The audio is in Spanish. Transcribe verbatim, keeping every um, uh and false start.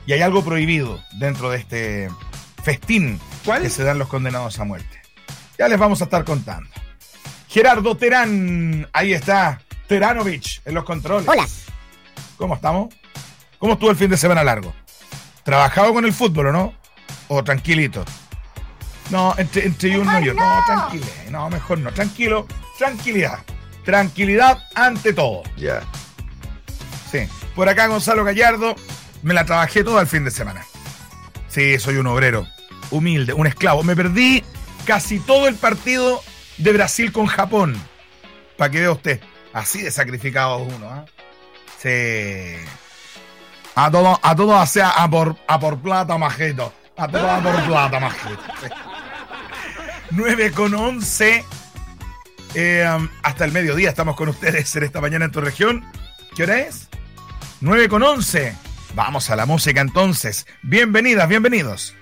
Y hay algo prohibido dentro de este festín. ¿Cuál? Que se dan los condenados a muerte. Ya les vamos a estar contando. Gerardo Terán, ahí está, Teranovic en los controles. Hola. ¿Cómo estamos? ¿Cómo estuvo el fin de semana largo? ¿Trabajado con el fútbol o no? ¿O tranquilito? No, entre, entre uno y yo. No, no tranquilo. No, mejor no. Tranquilo. Tranquilidad. Tranquilidad ante todo. Ya. Yeah. Sí. Por acá Gonzalo Gallardo. Me la trabajé todo el fin de semana. Sí, soy un obrero. Humilde, un esclavo. Me perdí casi todo el partido de Brasil con Japón. Para que vea usted. Así de sacrificado uno, ¿eh? Sí. A todo, a todo sea a por, a por plata, majito. A todo a por plata, majito. Sí. nueve con once. Eh, um, hasta el mediodía estamos con ustedes en esta mañana en tu región. ¿Qué hora es? nueve con once. Vamos a la música entonces. Bienvenidas, bienvenidos.